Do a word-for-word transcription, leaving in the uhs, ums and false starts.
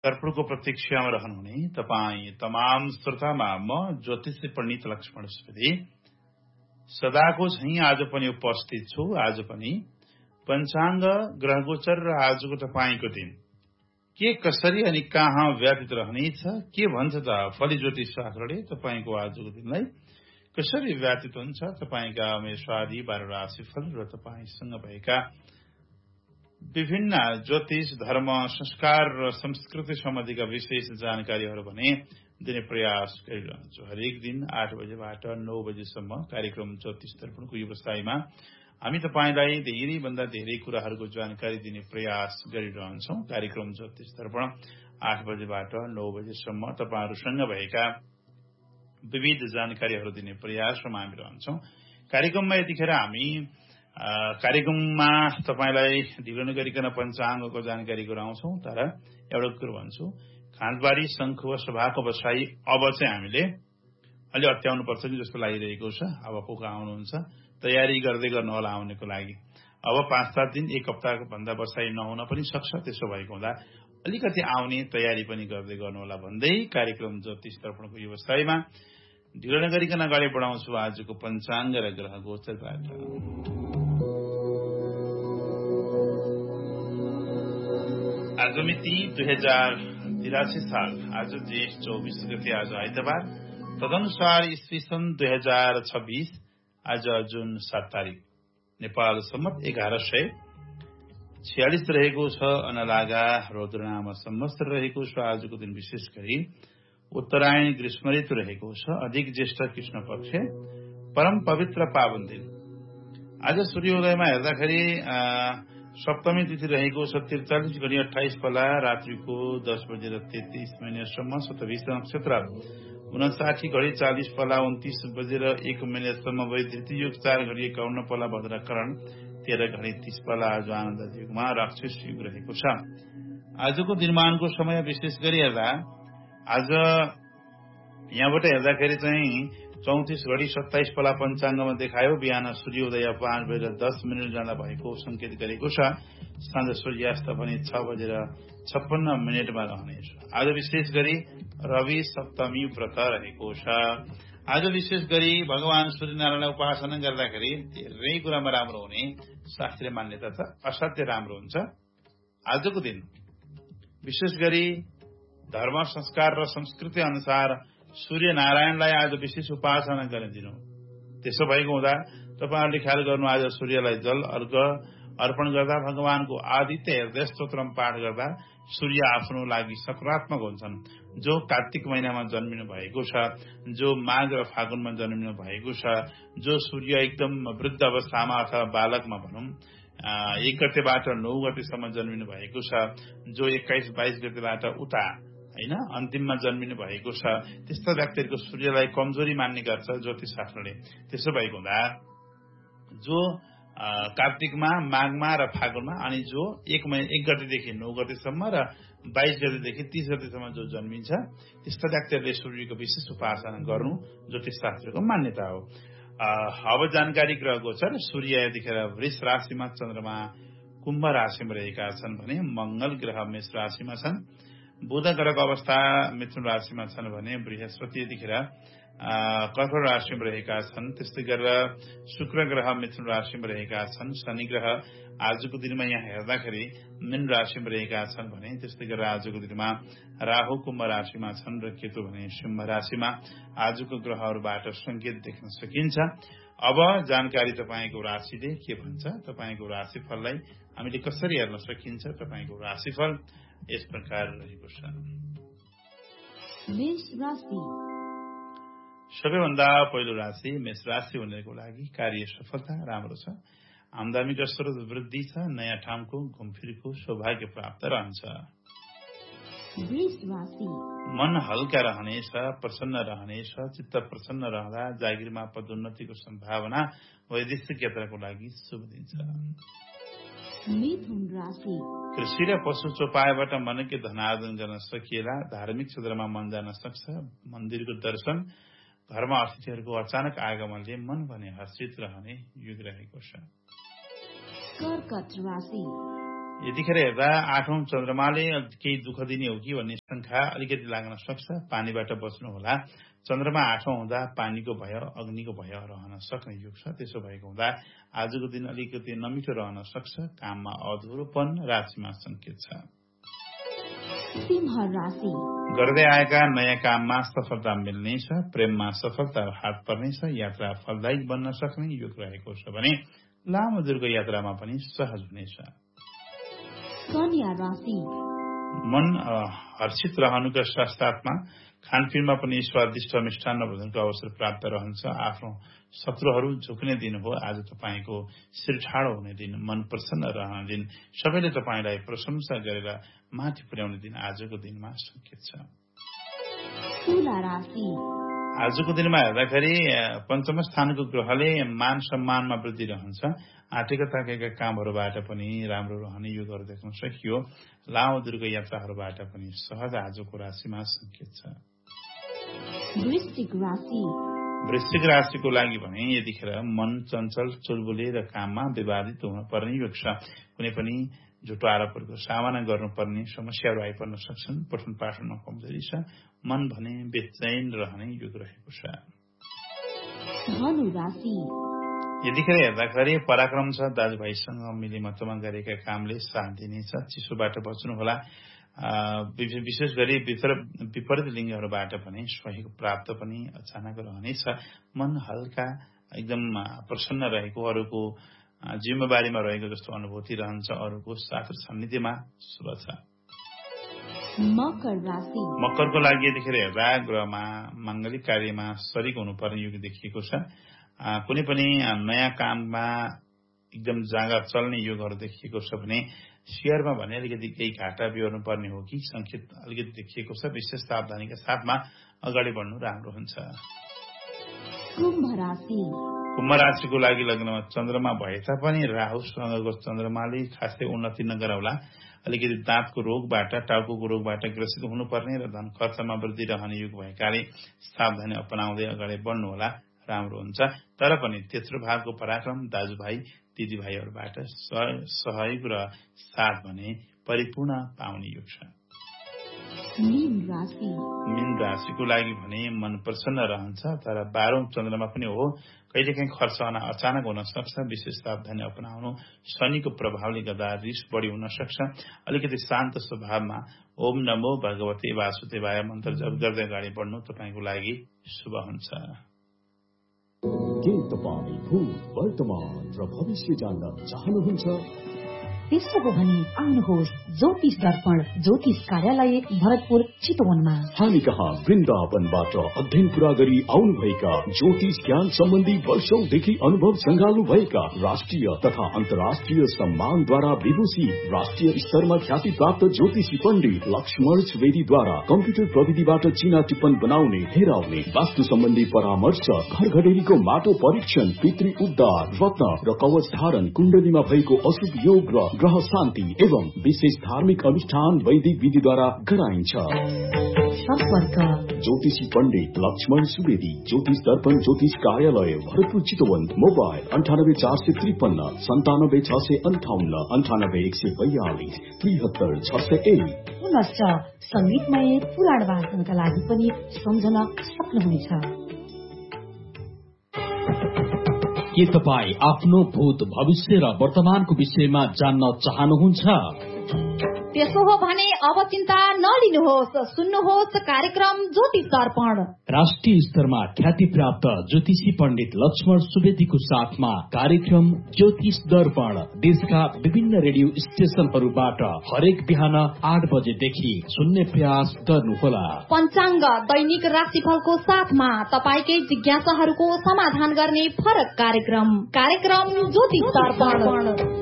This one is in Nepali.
दर्पणको प्रतीक्षामा रहनुहुने तपाईँ तमाम श्रोतामा म ज्योतिषी पण्डित लक्ष्मण सुवेदी सदाको झैं आज पनि उपस्थित छु। आज पनि पञ्चाङ्ग ग्रहगोचर र आजको तपाईँको दिन के कसरी अनि कहाँ व्यतीत रहनेछ, के भन्छ त फली ज्योतिष शास्त्रले तपाईँको आजको दिनलाई कसरी व्यतीत हुन्छ, तपाईँका मेषादी बाह्र राशिफल र तपाईँसँग भएका विभिन्न ज्योतिष, धर्म, संस्कार र संस्कृति सम्बन्धीका विशेष जानकारीहरू भने दिने प्रयास गरिरहन्छु। हरेक दिन आठ बजेबाट नौ बजेसम्म कार्यक्रम ज्योतिष दर्पणको व्यवसायमा हामी तपाईँलाई धेरैभन्दा धेरै कुराहरूको जानकारी दिने प्रयास गरिरहन्छौँ। कार्यक्रम ज्योतिष दर्पण आठ बजेबाट नौ बजेसम्म तपाईँहरूसँग भएका विविध जानकारीहरू दिने प्रयासमा हामी रहन्छौँ। कार्यक्रममा यतिखेर हामी कार्यक्रममा तपाईलाई ढिलो नगरिकन पञ्चाङ्गको जानकारी गराउँछौँ। तर एउटा कुरो भन्छु, खाँदबारी शङ्खुवा सभाको बसाई अब चाहिँ हामीले अलि अत्याउनु पर्छ कि जस्तो लागिरहेको छ। अब को को आउनुहुन्छ तयारी गर्दै गर्नु होला आउनेको लागि। अब पाँच सात दिन एक हप्ताको भन्दा बसाई नहुन पनि सक्छ। त्यसो भएको हुँदा अलिकति आउने तयारी पनि गर्दै गर्नुहोला भन्दै कार्यक्रम ज्योतिष दर्पणको व्यवसायमा ढिलो नगरिकन अगाडि बढाउँछु आजको पञ्चाङ्ग र ग्रह गोचरबाट। आज मिति दुई हजार तिरासी साल, आज जेठ चौबीस गते, आज आइतबार, तदनुसार ईस्वी सन् दुई हजार छब्बीस, आज जुन सात तारिक, नेपाल सम्मत एघार सय छयालिस रहेको छ। अनलागा रौद्रनाम संवत्सर रहेको छ। आजको दिन विशेष गरी उत्तरायण ग्रीष्म ऋतु रहेको छ। अधिक ज्येष्ठ कृष्ण पक्ष, परम पवित्र पावन दिन। आज सूर्योदयमा हेर्दाखेरि सप्तमी तिथि रहेको छ। त्रिचालिस घडी अठाइस पला, रात्रिको दस बजेर तेत्तीस मिनटसम्म। शतभिष नक्षत्र उनासाठी घडी चालिस पला, उन्तीस बजेर एक मिनटसम्म। वैधृति युग चार घडी एकाउन्न पला, भद्रकरण तेह्र घडी तीस पला। आज आनन्द युगमा राक्षस युग रहेको छ। आजको दिनमानको समय विशेष गरी हेर्दा आज यहाँबाट हेर्दाखेरि चाहिँ चौतिस घडी सत्ताइस पला पञ्चाङ्गमा देखायो। बिहान सूर्योदय पाँच बजेर दस मिनट जाँदा भएको संकेत गरेको छ। साँझ सूर्यास्त पनि छ बजेर छप्पन्न मिनटमा रहनेछ। आज विशेष गरी रवि सप्तमी व्रत रहेको छ। आज विशेष गरी भगवान सूर्यनारायणलाई उपासना गर्दाखेरि धेरै कुरामा राम्रो हुने शास्त्रीय मान्यता छ। असाध्य राम्रो हुन्छ। आजको दिन विशेष गरी धर्म, संस्कार र संस्कृति अनुसार सूर्य नारायणलाई आज विशेष उपासना गर्ने दिन हो। त्यसो भएको हुँदा तपाईँहरूले ख्याल गर्नु, आज सूर्यलाई जल अर्घ अर्पण गर्दा, भगवानको आदित्य हृदय स्तोत्रम पाठ गर्दा सूर्य आफ्नो लागि सकारात्मक हुन्छन्। जो कार्तिक महिनामा जन्मिनु भएको छ, जो माघ र फागुनमा जन्मिनु भएको छ, जो सूर्य एकदम वृद्ध अवस्थामा अथवा बालकमा भनौं एक गतेबाट नौ गतेसम्म जन्मिनु भएको छ, जो एक्काइस बाइस गतेबाट उता हैन अन्तिममा जन्मिनु भएको छ, त्यस्ता व्यक्तिहरूको सूर्यलाई कमजोरी मान्ने गर्छ ज्योतिष शास्त्रले। त्यसो भएको हुँदा जो कार्तिकमा, माघमा र फागुनमा, अनि जो एक महिना एक गतेदेखि नौ गतेसम्म र बाइस गतेदेखि तीस गतेसम्म जो जन्मिन्छ, त्यस्ता व्यक्तिहरूले सूर्यको विशेष उपासना गर्नु ज्योतिष शास्त्रको मान्यता हो। अब जानकारी ग्रह गोचर। सूर्य यतिखेर वृष राशिमा, चन्द्रमा कुम्भ राशिमा रहेका छन् भने मंगल ग्रह मेष राशिमा छन्। बुध ग्रहको अवस्था मिथुन राशिमा छन् भने बृहस्पति यतिखेर कर्कट राशिमा रहेका छन्। त्यस्तै गरेर शुक्र ग्रह मिथुन राशिमा रहेका छन्। शनि ग्रह आजको दिनमा यहाँ हेर्दाखेरि मीन राशिमा रहेका छन् भने त्यस्तै गरेर आजको दिनमा राहु कुम्भ राशिमा छन् र केतु भने सिंह राशिमा। आजको ग्रहहरूबाट संकेत देख्न सकिन्छ। अब जानकारी तपाईँको राशिले के भन्छ, तपाईँको राशिफललाई हामीले कसरी हेर्न सकिन्छ। तपाईँको राशिफल यस प्रकार रहेको छ। मेष राशि। सबैभन्दा पहिलो राशि मेष राशि हुनेको लागि कार्य सफलता राम्रो छ। आमदामीको स्रोत वृद्धि छ। नयाँ ठाउँको घुमफिरको सौभाग्य प्राप्त रहन्छ। वृष राशि। मन हल्का रहनेछ, प्रसन्न रहनेछ। चित्त प्रसन्न रहँदा जागिरमा पदोन्नतिको सम्भावना, वैदेशिक यात्राको लागि शुभ दिन छ। मिथुन राशि। कृषि र पशु चौपायबाट मनकै धनार्जन गर्न सकिएला। धार्मिक क्षेत्रमा मन जान सक्छ। मन्दिरको दर्शन, घरमा अतिथिहरूको अचानक आगमनले मन भने हर्षित रहने युग रहेको छ। कर्कट राशि। यतिखेर हेर्दा आठौं चन्द्रमाले केही दुःख दिने हो कि भन्ने शंका अलिकति लाग्न सक्छ। पानीबाट बच्नु होला। चन्द्रमा आठौं हुँदा पानीको भय अग्निको भय रहन सक्ने युग छ। त्यसो भएको हुँदा आजको दिन अलिकति नमिठो रहन सक्छ। काममा अधुरोपन राशिमा संकेत छ। सिंह राशि गर्दै आएका नयाँ काममा सफलता मिल्नेछ। प्रेममा सफलता हात पर्नेछ। यात्रा फलदायी बन्न सक्ने युग रहेको छ भने लामो दूरको यात्रामा पनि सहज हुनेछ। कन्या राशि मन हर्षित रहनुका साथसाथमा खानपिनमा पनि स्वादिष्ट मिष्टान्न भोजनको अवसर प्राप्त रहन्छ। आफ्नो शत्रुहरू झुक्ने दिन हो। आज तपाईँको शिर ठाडो हुने दिन, मन प्रसन्न रहने दिन, सबैले तपाईँलाई प्रशंसा गरेर माथि पुर्याउने दिन आजको दिनमा संकेत छ। तुला राशि आजको दिनमा हेर्दाखेरि पञ्चम स्थानको ग्रहले मान सम्मानमा वृद्धि रहन्छ। आँटेका ताकेका कामहरूबाट पनि राम्रो रहने युगहरू देख्न सकियो। लामो दूरको यात्राहरूबाट पनि सहज आजको राशिमा संकेत छ। वृश्चिक राशि वृश्चिक राशिको लागि भने यतिखेर मन चञ्चल, चुलबुले र काममा विवादित हुन पर्ने युग छ। कुनै पनि झुटो आरोपहरूको सामना गर्नुपर्ने समस्याहरू आइपर्न सक्छन्। पठन पाठनमा कमजोरी छ। मन भने बेचैन रहने युग रहेको छ। धनु राशि यतिखेर हेर्दाखेरि पराक्रम छ। दाजुभाइसँग मिलेमतमा गरेका कामले साथ दिनेछ। चिसोबाट बच्नु होला। विशेष गरी विपरीत लिङ्गहरूबाट पनि सहयोग प्राप्त पनि अचानक रहनेछ। मन हल्का एकदम प्रसन्न रहेको, अरूको जिम्मेवारीमा रहेको जस्तो अनुभूति रहन्छ। अरूको साथ र सान्निध्यमा शुभ छ। मकर राशि मकरको लागि यतिखेर हेर्दा ग्रहमा माङ्गलिक कार्यमा शरीक हुनुपर्ने युग देखिएको छ। कुनै पनि नयाँ काममा एकदम जाँगा चल्ने युगहरू देखिएको छ भने शेयरमा भने अलिकति केही घाटा बिहोर्नु पर्ने हो कि संकेत अलिकति देखिएको छ। विशेष सावधानीका साथमा अगाडि बढ्नु राम्रो हुन्छ। कुम्भ राशि कुम्भ राशिको लागि लग्नमा चन्द्रमा भए तापनि राहुसँगको चन्द्रमाले खासै उन्नति नगराउला। अलिकति दाँतको रोगबाट, टाउको रोगबाट ग्रसित हुनुपर्ने र धन खर्चमा वृद्धि रहने युग भएकाले सावधानी अपनाउँदै अगाडि बढ्नु होला। राम्रो हुन्छ। तर पनि तेस्रो भागको पराक्रम दाजुभाइ दिदीभाइहरूबाट सहयोग र साथ भने परिपूर्ण पाउने युग छ। मीन राशि मीन राशिको लागि भने मन प्रसन्न रहन्छ। तर बाह्रौं चन्द्रमा पनि हो। कहिलेकाहीँ खर्च अचानक हुन सक्छ। विशेष सावधानी अपनाउनु। शनिको प्रभावले गर्दा रिस बढी हुन सक्छ। अलिकति शान्त स्वभावमा ओम नमो भगवते वासुदेवाय मन्त्र जप गर्दै अगाडि बढ्नु तपाईँको लागि शुभ हुन्छ। के तपाईँ भूत, वर्तमान र भविष्य जान्न चाहनुहुन्छ? त्यसो हो भने आउनुहोस् ज्योतिष दर्पण ज्योतिष कार्यालय भरतपुर चितवनमा। हामी कहाँ वृन्दावनबाट अध्ययन पूरा गरी आउनुभएका ज्योतिष ज्ञान सम्बन्धी वर्षौंदेखि अनुभव संगाल्नु भएका राष्ट्रिय तथा अन्तर्राष्ट्रिय सम्मानद्वारा विभूषित राष्ट्रिय स्तरमा ख्याति प्राप्त ज्योतिषी पण्डित लक्ष्मण सुवेदीद्वारा कम्प्युटर प्रविधिबाट चिना टिप्पण बनाउने, हेराउने, वास्तु सम्बन्धी परामर्श, घर घडेरीको माटो परीक्षण, पितृ उद्धार, रत्न र कवच धारण, कुण्डलीमा भएको अशुभ योग र ग्रह शान्ति एवं विशेष धार्मिक अनुष्ठान वैदिक विधिद्वारा गराइन्छ। सम्पर्क ज्योतिषी पण्डित लक्ष्मण सुवेदी, ज्योतिष दर्पण ज्योतिष कार्यालय भरतपुर चितवन। मोबाइल अन्ठानब्बे चार सय त्रिपन्न सन्तानब्बे छ सय अन्ठाउन्न अन्ठानब्बे एक सय बयालिस त्रिहत्तर छ सय एक। पुनश्च संगीतमय पुराण वाचनका लागि पनि सम्झन सक्नुहुनेछ। के तपाईँ आफ्नो भूत, भविष्य र वर्तमानको विषयमा जान्न चाहनुहुन्छ? त्यसो हो भने अब चिन्ता नलिनुहोस्। सुन्नुहोस् कार्यक्रम ज्योतिष दर्पण। राष्ट्रिय स्तरमा ख्याति प्राप्त ज्योतिषी पण्डित लक्ष्मण सुवेदीको साथमा कार्यक्रम ज्योतिष दर्पण देशका विभिन्न रेडियो स्टेशनहरूबाट हरेक बिहान आठ बजेदेखि सुन्ने प्रयास गर्नुहोला। पञ्चाङ्ग, दैनिक राशिफलको साथमा तपाईँकै जिज्ञासाहरूको समाधान गर्ने फरक कार्यक्रम कार्यक्रम ज्योतिष दर्पण।